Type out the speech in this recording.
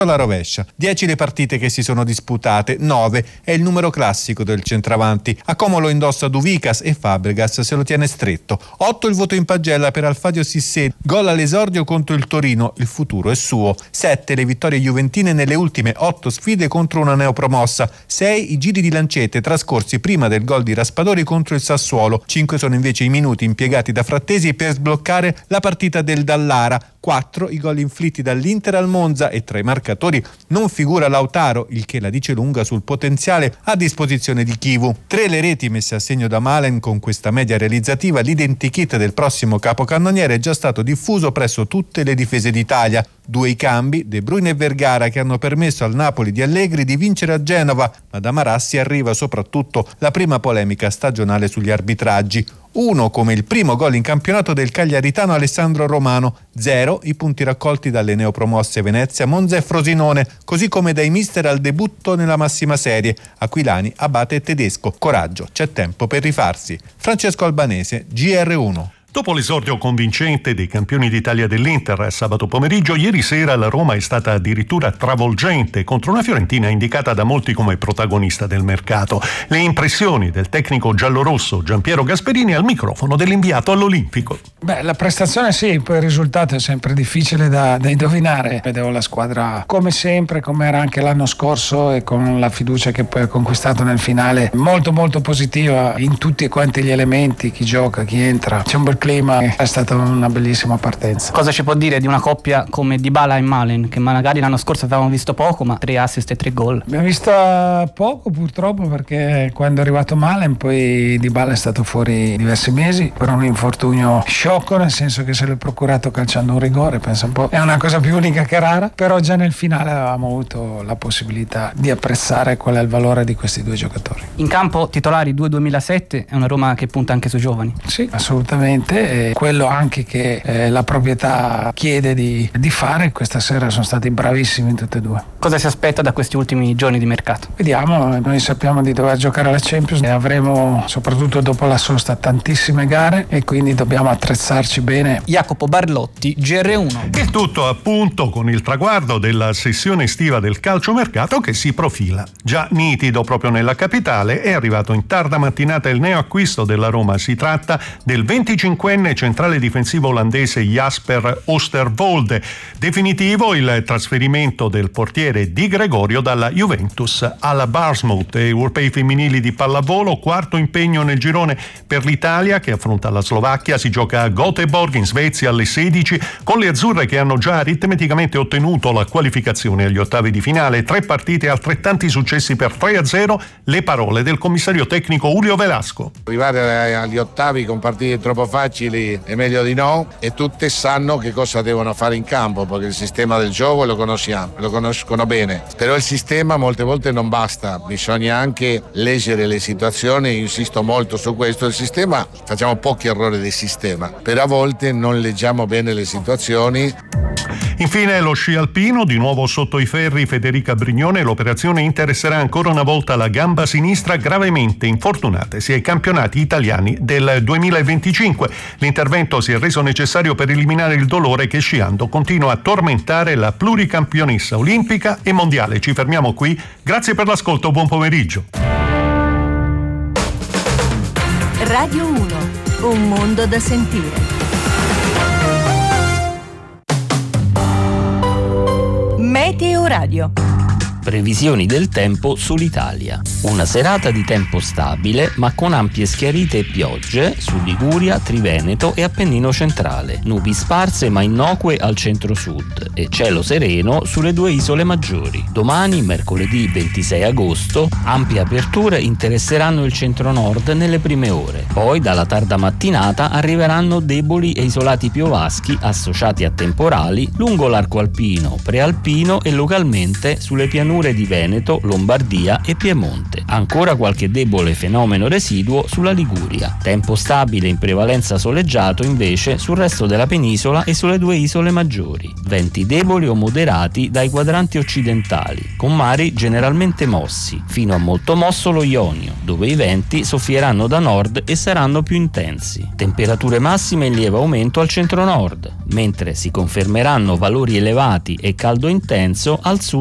alla rovescia. 10 le partite che si sono disputate, 9 è il numero classico del centravanti. A Como lo indossa Duvicas e Fabregas se lo tiene stretto. 8 il voto in pagella per Alfadio Cissé, gol all'esordio contro il Torino, il futuro è suo. 7 le vittorie juventine nelle ultime 8 sfide contro una neopromossa. 6 i giri di lancette trascorsi prima del gol di Raspadori contro il Sassuolo. 5 sono invece i minuti impiegati da Frattesi per sbloccare la partita del Dallara. 4 i gol inflitti dall'Inter al Monza e tra i marcatori non figura Lautaro, il che la dice lunga sul potenziale a disposizione di Chivu. 3 le reti messe a segno da Malen. Con questa media realizzativa l'identikit del prossimo capocannoniere è già stato diffuso presso tutte le difese d'Italia. 2 i cambi, De Bruyne e Vergara, che hanno permesso al Napoli di Allegri di vincere a Genova, ma da Marassi arriva soprattutto la prima polemica stagionale sugli arbitraggi. 1 come il primo gol in campionato del cagliaritano Alessandro Romano, 0 i punti raccolti dalle neopromosse Venezia, Monza e Frosinone, così come dai mister al debutto nella massima serie, Aquilani, Abate e Tedesco. Coraggio, c'è tempo per rifarsi. Francesco Albanese, GR1. Dopo l'esordio convincente dei campioni d'Italia dell'Inter sabato pomeriggio, ieri sera la Roma è stata addirittura travolgente contro una Fiorentina indicata da molti come protagonista del mercato. Le impressioni del tecnico giallorosso Giampiero Gasperini al microfono dell'inviato all'Olimpico. La prestazione sì, poi il risultato è sempre difficile da indovinare. Vedevo la squadra come sempre, come era anche l'anno scorso, e con la fiducia che poi ha conquistato nel finale molto molto positiva in tutti quanti gli elementi, chi gioca, chi entra. C'è un bel clima, è stata una bellissima partenza. Cosa ci può dire di una coppia come Dybala e Malen, che magari l'anno scorso avevamo visto poco, ma 3 assist e 3 gol? Abbiamo visto poco purtroppo, perché quando è arrivato Malen poi Dybala è stato fuori diversi mesi per un infortunio sciocco, nel senso che se l'è procurato calciando un rigore, pensa un po', è una cosa più unica che rara, però già nel finale avevamo avuto la possibilità di apprezzare qual è il valore di questi 2 giocatori. In campo titolari 2-2007, è una Roma che punta anche sui giovani? Sì, assolutamente. E quello anche che la proprietà chiede di fare. Questa sera sono stati bravissimi in tutte e 2. Cosa si aspetta da questi ultimi giorni di mercato? Vediamo, noi sappiamo di dover giocare alla Champions e avremo soprattutto dopo la sosta tantissime gare e quindi dobbiamo attrezzarci bene. Jacopo Barlotti, GR1. Il tutto appunto con il traguardo della sessione estiva del calciomercato che si profila. Già nitido proprio nella capitale è arrivato in tarda mattinata il neoacquisto della Roma. Si tratta del 25enne centrale difensivo olandese Jasper Oosterwolde. Definitivo il trasferimento del portiere Di Gregorio dalla Juventus alla Bournemouth. Europei femminili di pallavolo, 4º impegno nel girone per l'Italia che affronta la Slovacchia. Si gioca a Göteborg in Svezia alle 16 con le azzurre che hanno già aritmeticamente ottenuto la qualificazione agli ottavi di finale. 3 partite e altrettanti successi per 3-0. Le parole del commissario tecnico Julio Velasco. Arrivare agli ottavi con partite troppo facili è meglio di no, e tutte sanno che cosa devono fare in campo, perché il sistema del gioco lo conoscono bene, però il sistema molte volte non basta, bisogna anche leggere le situazioni. Insisto molto su questo. Il sistema, facciamo pochi errori del sistema, però a volte non leggiamo bene le situazioni. Infine lo sci alpino, di nuovo sotto i ferri Federica Brignone. L'operazione interesserà ancora una volta la gamba sinistra, gravemente infortunatasi ai campionati italiani del 2025. L'intervento si è reso necessario per eliminare il dolore che sciando continua a tormentare la pluricampionessa olimpica e mondiale. Ci fermiamo qui, grazie per l'ascolto, buon pomeriggio. Radio 1, un mondo da sentire. Meteo Radio. Previsioni del tempo sull'Italia. Una serata di tempo stabile, ma con ampie schiarite e piogge su Liguria, Triveneto e Appennino centrale. Nubi sparse ma innocue al centro-sud e cielo sereno sulle 2 isole maggiori. Domani, mercoledì 26 agosto, ampie aperture interesseranno il centro-nord nelle prime ore. Poi, dalla tarda mattinata, arriveranno deboli e isolati piovaschi associati a temporali lungo l'arco alpino, prealpino e localmente sulle pianure pianure di Veneto, Lombardia e Piemonte. Ancora qualche debole fenomeno residuo sulla Liguria. Tempo stabile in prevalenza soleggiato invece sul resto della penisola e sulle 2 isole maggiori. Venti deboli o moderati dai quadranti occidentali, con mari generalmente mossi, fino a molto mosso lo Ionio, dove i venti soffieranno da nord e saranno più intensi. Temperature massime in lieve aumento al centro-nord, mentre si confermeranno valori elevati e caldo intenso al sud